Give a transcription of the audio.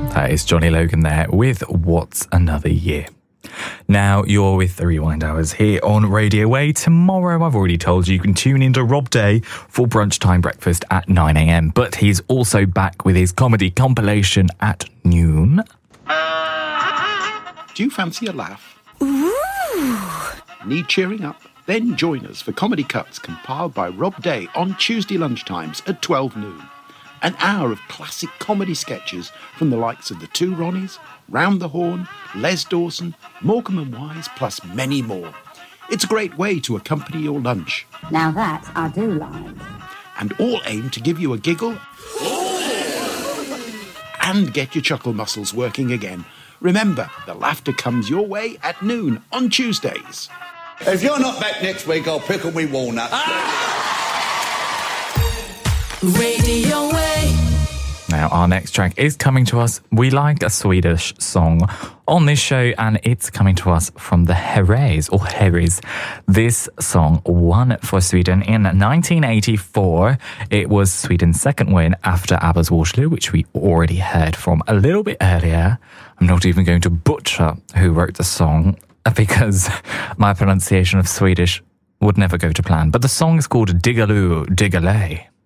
That is Johnny Logan there with What's Another Year. Now, you're with the Rewind Hours here on Radio Way. Tomorrow, I've already told you, you can tune into Rob Day for Brunch Time Breakfast at 9 a.m. But he's also back with his comedy compilation at noon. Do you fancy a laugh? Ooh! Need cheering up? Then join us for Comedy Cuts compiled by Rob Day on Tuesday lunchtimes at 12 noon. An hour of classic comedy sketches from the likes of the Two Ronnies, Round the Horn, Les Dawson, Morecambe and Wise, plus many more. It's a great way to accompany your lunch. Now that I do like. And all aim to give you a giggle and get your chuckle muscles working again. Remember, the laughter comes your way at noon on Tuesdays. If you're not back next week, I'll pickle me walnuts. Radio Way. Now, our next track is coming to us. We like a Swedish song on this show, and it's coming to us from the Herreys, or Herreys. This song won for Sweden in 1984. It was Sweden's second win after ABBA's Waterloo, which we already heard from a little bit earlier. I'm not even going to butcher who wrote the song, because my pronunciation of Swedish would never go to plan. But the song is called Digaloo Digalay.